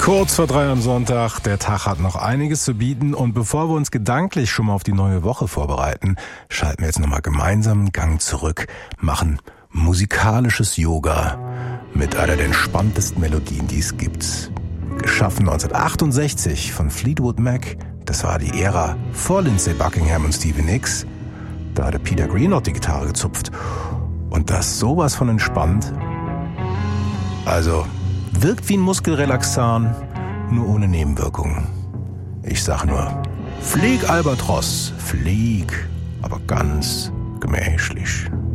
Kurz vor 3 am Sonntag, der Tag hat noch einiges zu bieten und bevor wir uns gedanklich schon mal auf die neue Woche vorbereiten, schalten wir jetzt nochmal gemeinsam einen Gang zurück, machen musikalisches Yoga mit einer der entspanntesten Melodien, die es gibt. Geschaffen 1968 von Fleetwood Mac, das war die Ära vor Lindsey Buckingham und Stevie Nicks. Da hatte Peter Green noch die Gitarre gezupft und das sowas von entspannt. Also wirkt wie ein Muskelrelaxan, nur ohne Nebenwirkungen. Ich sag nur, flieg Albatros, flieg, aber ganz gemächlich.